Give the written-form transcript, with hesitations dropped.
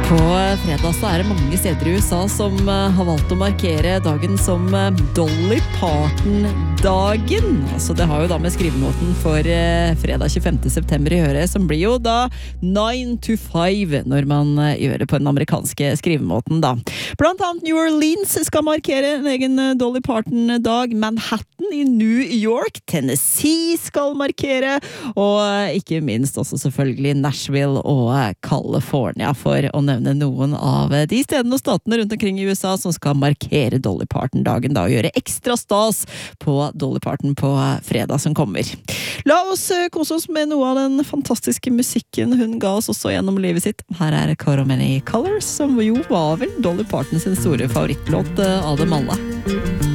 På fredag så det mange steder I USA som har valgt å markere dagen som Dolly Parton-dagen. Altså det har jo da med skrivemåten for fredag 25. september I høre, som blir jo da 9 to 5 når man gjør det på den amerikanske skrivemåten da. Blant annet New Orleans skal markere en egen Dolly Parton-dag, Manhattan I New York, Tennessee skal markere, og ikke minst også selvfølgelig Nashville og California, for å nevne noen av de stedene og statene rundt omkring I USA som skal markere Dolly Parton-dagen da, og gjøre ekstra stas på Dolly Parton på fredag som kommer. La oss kose oss med noe av den fantastiske musikken hun ga oss også gjennom livet sitt. Her So Many Colors, som jo var vel Dolly Parton sin store favorittlåt av dem alle.